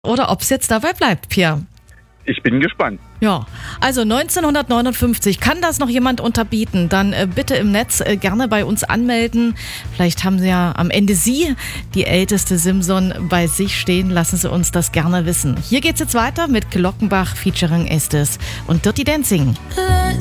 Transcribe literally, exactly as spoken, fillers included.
oder ob es jetzt dabei bleibt, Pierre. Ich bin gespannt. Ja, also neunzehnhundertneunundfünfzig, kann das noch jemand unterbieten? Dann äh, bitte im Netz äh, gerne bei uns anmelden. Vielleicht haben Sie ja am Ende Sie, die älteste Simson, bei sich stehen. Lassen Sie uns das gerne wissen. Hier geht's jetzt weiter mit Glockenbach featuring Estes und Dirty Dancing.